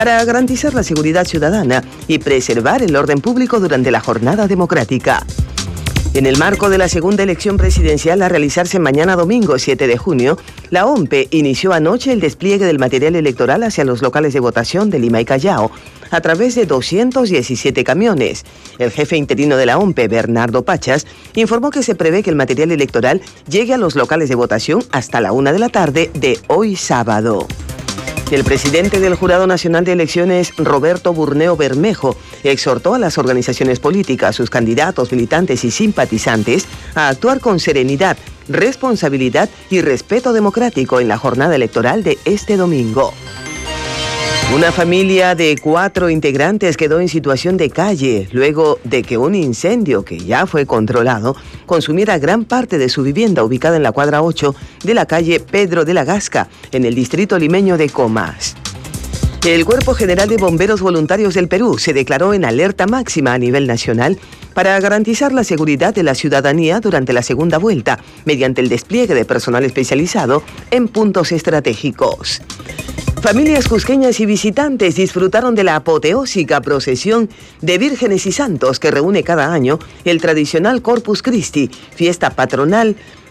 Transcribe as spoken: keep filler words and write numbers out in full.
para garantizar la seguridad ciudadana y preservar el orden público durante la jornada democrática. En el marco de la segunda elección presidencial a realizarse mañana domingo siete de junio, la O M P E inició anoche el despliegue del material electoral hacia los locales de votación de Lima y Callao a través de doscientos diecisiete camiones. El jefe interino de la O M P E, Bernardo Pachas, informó que se prevé que el material electoral llegue a los locales de votación hasta la una de la tarde de hoy sábado. El presidente del Jurado Nacional de Elecciones, Roberto Burneo Bermejo, exhortó a las organizaciones políticas, sus candidatos, militantes y simpatizantes a actuar con serenidad, responsabilidad y respeto democrático en la jornada electoral de este domingo. Una familia de cuatro integrantes quedó en situación de calle luego de que un incendio, que ya fue controlado, consumiera gran parte de su vivienda ubicada en la cuadra ocho de la calle Pedro de la Gasca, en el distrito limeño de Comas. El Cuerpo General de Bomberos Voluntarios del Perú se declaró en alerta máxima a nivel nacional para garantizar la seguridad de la ciudadanía durante la segunda vuelta, mediante el despliegue de personal especializado en puntos estratégicos. Familias cusqueñas y visitantes disfrutaron de la apoteósica procesión de vírgenes y santos que reúne cada año el tradicional Corpus Christi, fiesta patronal